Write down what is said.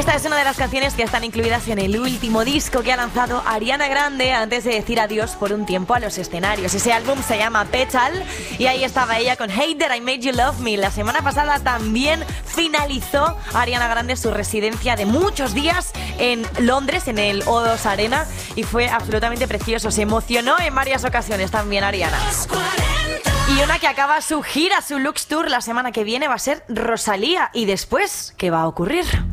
esta es una de las canciones que están incluidas en el último disco que ha lanzado Ariana Grande antes de decir adiós por un tiempo a los escenarios. Ese álbum se llama Petal y ahí estaba ella con Hate That I Made You Love Me. La semana pasada también finalizó Ariana Grande su residencia de muchos días en Londres, en el O2 Arena, y fue absolutamente precioso. Se emocionó en varias ocasiones también Ariana. Y una que acaba su gira, su Lux Tour la semana que viene, va a ser Rosalía. ¿Y después qué va a ocurrir?